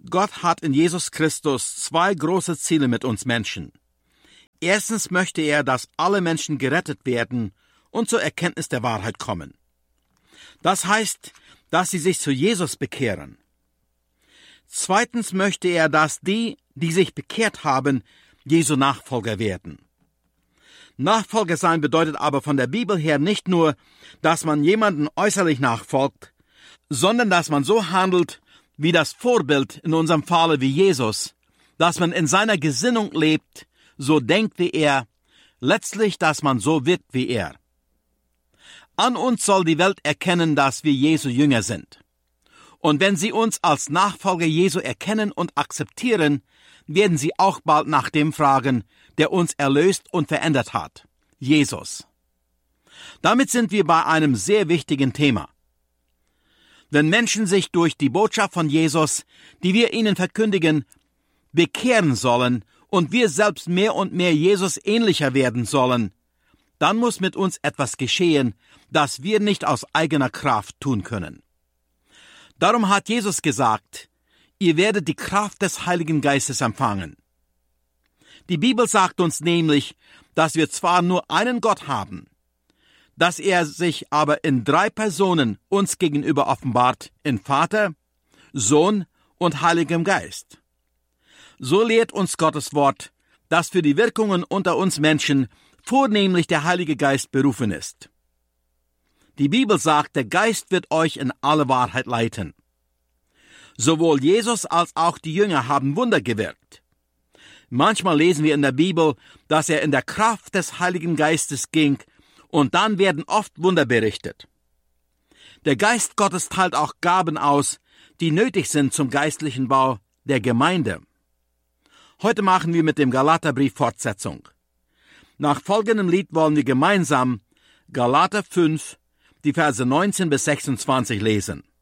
Gott hat in Jesus Christus 2 große Ziele mit uns Menschen. Erstens möchte er, dass alle Menschen gerettet werden und zur Erkenntnis der Wahrheit kommen. Das heißt, dass sie sich zu Jesus bekehren. Zweitens möchte er, dass die sich bekehrt haben, Jesu Nachfolger werden. Nachfolger sein bedeutet aber von der Bibel her nicht nur, dass man jemanden äußerlich nachfolgt, sondern dass man so handelt, wie das Vorbild in unserem Falle wie Jesus, dass man in seiner Gesinnung lebt, so denkt wie er, letztlich, dass man so wird wie er. An uns soll die Welt erkennen, dass wir Jesu Jünger sind. Und wenn sie uns als Nachfolger Jesu erkennen und akzeptieren, werden sie auch bald nach dem fragen, der uns erlöst und verändert hat, Jesus. Damit sind wir bei einem sehr wichtigen Thema. Wenn Menschen sich durch die Botschaft von Jesus, die wir ihnen verkündigen, bekehren sollen und wir selbst mehr und mehr Jesus ähnlicher werden sollen, dann muss mit uns etwas geschehen, das wir nicht aus eigener Kraft tun können. Darum hat Jesus gesagt, ihr werdet die Kraft des Heiligen Geistes empfangen. Die Bibel sagt uns nämlich, dass wir zwar nur einen Gott haben, dass er sich aber in 3 Personen uns gegenüber offenbart, in Vater, Sohn und Heiligem Geist. So lehrt uns Gottes Wort, dass für die Wirkungen unter uns Menschen vornehmlich der Heilige Geist berufen ist. Die Bibel sagt, der Geist wird euch in alle Wahrheit leiten. Sowohl Jesus als auch die Jünger haben Wunder gewirkt. Manchmal lesen wir in der Bibel, dass er in der Kraft des Heiligen Geistes ging, und dann werden oft Wunder berichtet. Der Geist Gottes teilt auch Gaben aus, die nötig sind zum geistlichen Bau der Gemeinde. Heute machen wir mit dem Galaterbrief Fortsetzung. Nach folgendem Lied wollen wir gemeinsam Galater 5, die Verse 19 bis 26 lesen.